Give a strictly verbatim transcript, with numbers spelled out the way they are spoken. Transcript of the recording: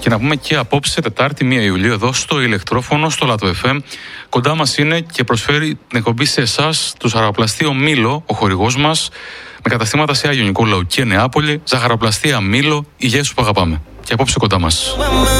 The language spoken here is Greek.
Και να πούμε και απόψε, Τετάρτη πρώτη Ιουλίου, εδώ στο ηλεκτρόφωνο, στο Λάτο εφ εμ, κοντά μας είναι και προσφέρει την εκπομπή σε εσάς, του Ζαχαροπλαστείο Μήλο, ο χορηγός μας, με καταστήματα σε Άγιο Νικόλαο και Νεάπολη, Ζαχαροπλαστεία Μήλο, υγεία σου που αγαπάμε. Και απόψε κοντά μας.